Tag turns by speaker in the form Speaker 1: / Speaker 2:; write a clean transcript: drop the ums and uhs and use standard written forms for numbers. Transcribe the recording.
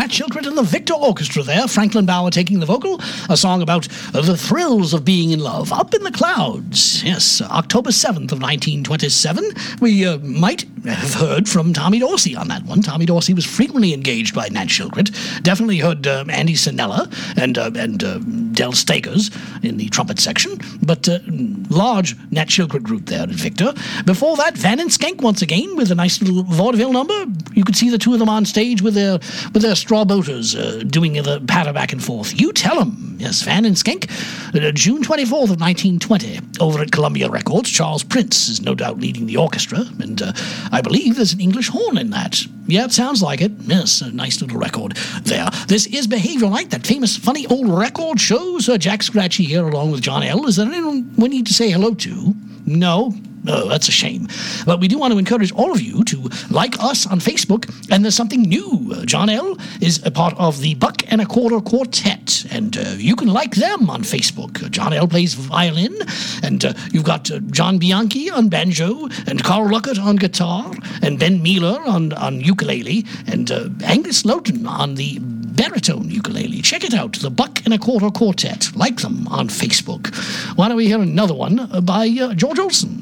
Speaker 1: Nat Chilcrit and the Victor Orchestra there. Franklin Bauer taking the vocal. A song about the thrills of being in love. Up in the Clouds. Yes, October 7th of 1927. We might have heard from Tommy Dorsey on that one. Tommy Dorsey was frequently engaged by Nat Chilcrit. Definitely heard Andy Sinella and Del Stakers in the trumpet section. But large Nat Chilcrit group there at Victor. Before that, Van and Skank once again with a nice little vaudeville number. You could see the two of them on stage with their straw boaters doing the patter back and forth. You tell 'em. Yes, Van and Skank. June 24th of 1920 over at Columbia Records. Charles Prince is no doubt leading the orchestra, and I believe there's an English horn in that. Yeah, it sounds like it. Yes, a nice little record there. This is Behavioral Night, that famous funny old record show. Sir Jack Scratchy here along with John L. Is there anyone we need to say hello to? No? Oh, that's a shame. But we do want to encourage all of you to like us on Facebook, and there's something new. John L. is a part of the Buck and a Quarter Quartet, and you can like them on Facebook. John L. plays violin, and you've got John Bianchi on banjo, and Carl Luckett on guitar, and Ben Mealer on ukulele, and Angus Lowton on the baritone ukulele. Check it out, the Buck and a Quarter Quartet. Like them on Facebook. Why don't we hear another one by George Olsen?